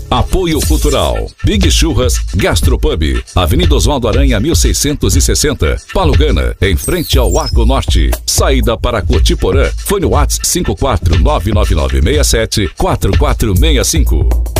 Apoio Cultural. Big Churras Gastropub. Avenida Oswaldo Aranha, 1660. Palugana, em frente ao Arco Norte. Saída para Cotiporã. Fone WhatsApp 54999674465.